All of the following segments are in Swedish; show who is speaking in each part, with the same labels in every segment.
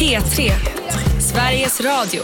Speaker 1: P3, Sveriges Radio.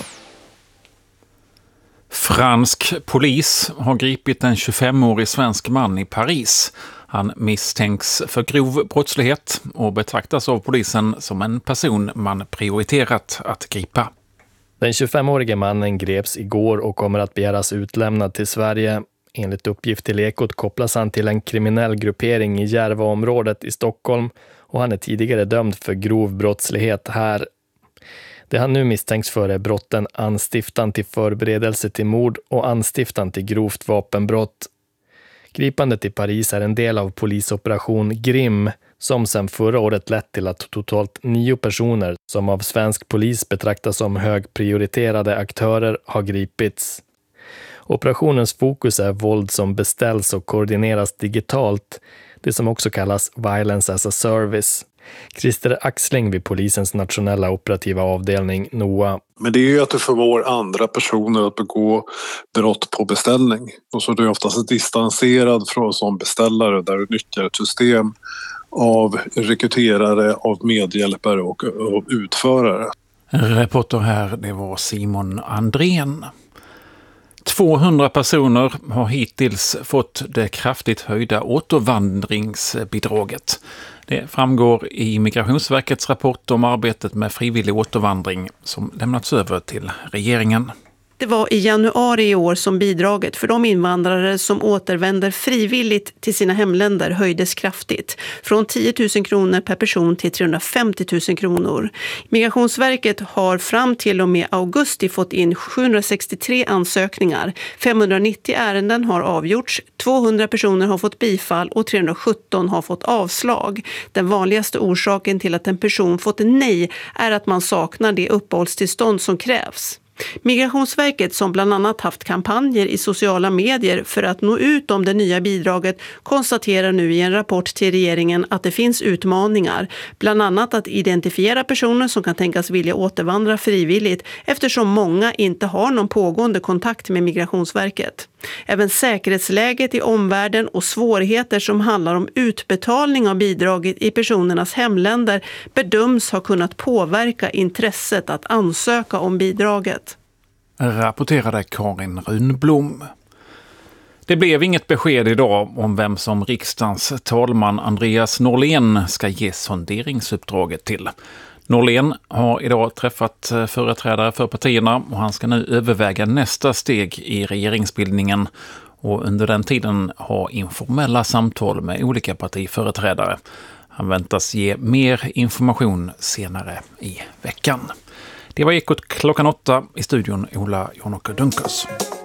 Speaker 2: Fransk polis har gripit en 25-årig svensk man i Paris. Han misstänks för grov brottslighet och betraktas av polisen som en person man prioriterat att gripa.
Speaker 3: Den 25-årige mannen greps igår och kommer att begäras utlämnad till Sverige. Enligt uppgift till Ekot kopplas han till en kriminell gruppering i Järvaområdet i Stockholm och han är tidigare dömd för grov brottslighet här. Det han nu misstänks för är brotten anstiftan till förberedelse till mord och anstiftan till grovt vapenbrott. Gripandet i Paris är en del av polisoperation Grim som sedan förra året lett till att totalt 9 personer som av svensk polis betraktas som högprioriterade aktörer har gripits. Operationens fokus är våld som beställs och koordineras digitalt, det som också kallas Violence as a Service. Christer Axling vid polisens nationella operativa avdelning NOA.
Speaker 4: Men det är ju att du förmår andra personer att begå brott på beställning. Och så är du oftast distanserad från som beställare där du nyttjar ett system av rekryterare, av medhjälpare och av utförare.
Speaker 2: Reporter här, det var Simon Andrén. 200 personer har hittills fått det kraftigt höjda återvandringsbidraget. Det framgår i Migrationsverkets rapport om arbetet med frivillig återvandring som lämnats över till regeringen.
Speaker 5: Det var i januari i år som bidraget för de invandrare som återvänder frivilligt till sina hemländer höjdes kraftigt. Från 10 000 kronor per person till 350 000 kronor. Migrationsverket har fram till och med augusti fått in 763 ansökningar. 590 ärenden har avgjorts, 200 personer har fått bifall och 317 har fått avslag. Den vanligaste orsaken till att en person fått nej är att man saknar det uppehållstillstånd som krävs. Migrationsverket, som bland annat haft kampanjer i sociala medier för att nå ut om det nya bidraget, konstaterar nu i en rapport till regeringen att det finns utmaningar. Bland annat att identifiera personer som kan tänkas vilja återvandra frivilligt eftersom många inte har någon pågående kontakt med Migrationsverket. Även säkerhetsläget i omvärlden och svårigheter som handlar om utbetalning av bidraget i personernas hemländer bedöms ha kunnat påverka intresset att ansöka om bidraget.
Speaker 2: Rapporterade Karin Runblom. Det blev inget besked idag om vem som riksdagens talman Andreas Norlén ska ge sonderingsuppdraget till. Norlén har idag träffat företrädare för partierna och han ska nu överväga nästa steg i regeringsbildningen och under den tiden ha informella samtal med olika partiföreträdare. Han väntas ge mer information senare i veckan. Det var Ekot klockan 8 i studion Ola Jonok Dunkers.